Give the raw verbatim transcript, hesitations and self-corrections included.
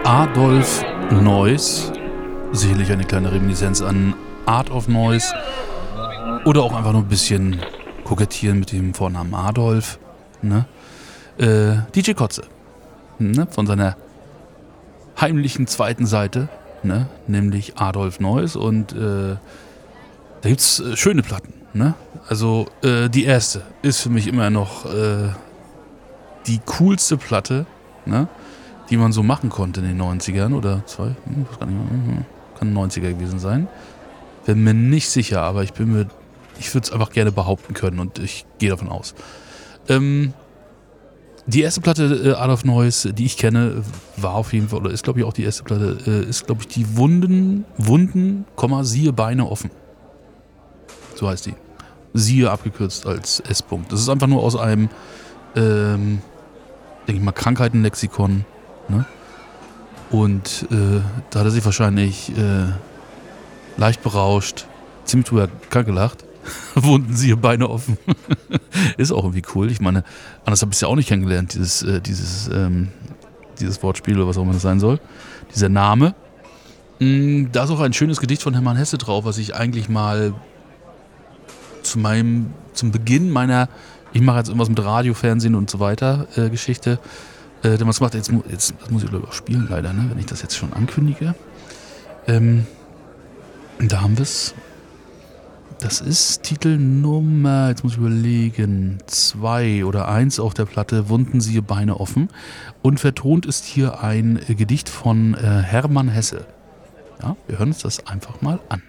Adolf Noise, sicherlich eine kleine Reminiszenz an Art of Noise oder auch einfach nur ein bisschen kokettieren mit dem Vornamen Adolf, ne? Äh, D J Kotze, ne? Von seiner heimlichen zweiten Seite, ne? Nämlich Adolf Noise, und äh, da gibt's äh, schöne Platten, ne? Also äh, die erste ist für mich immer noch äh, die coolste Platte, ne? Die man so machen konnte in den neunzigern oder zwei, hm, weiß gar nicht mehr, hm, kann neunziger gewesen sein. Bin mir nicht sicher, aber ich bin mir, ich würde es einfach gerne behaupten können und ich gehe davon aus. Ähm, die erste Platte äh, Art of Noise, die ich kenne, war auf jeden Fall, oder ist glaube ich auch die erste Platte, äh, ist glaube ich die Wunden, Wunden, Komma, siehe Beine offen. So heißt die. Siehe abgekürzt als S-Punkt. Das ist einfach nur aus einem, ähm, denke ich mal, Krankheitenlexikon, ne? Und äh, da hat er sich wahrscheinlich äh, leicht berauscht, ziemlich drüber gelacht. Wunden siehe Beine offen. Ist auch irgendwie cool. Ich meine, anders habe ich es ja auch nicht kennengelernt, dieses, äh, dieses, ähm, dieses Wortspiel oder was auch immer das sein soll. Dieser Name. Mm, da ist auch ein schönes Gedicht von Hermann Hesse drauf, was ich eigentlich mal zu meinem, zum Beginn meiner, ich mache jetzt irgendwas mit Radio, Fernsehen und so weiter, äh, Geschichte, äh, denn was macht jetzt, jetzt, das muss ich glaube ich auch spielen leider, ne, wenn ich das jetzt schon ankündige. Ähm, da haben wir es. Das ist Titel Nummer, jetzt muss ich überlegen, zwei oder eins auf der Platte, Wunden siehe Beine offen. Und vertont ist hier ein Gedicht von äh, Hermann Hesse. Ja, wir hören uns das einfach mal an.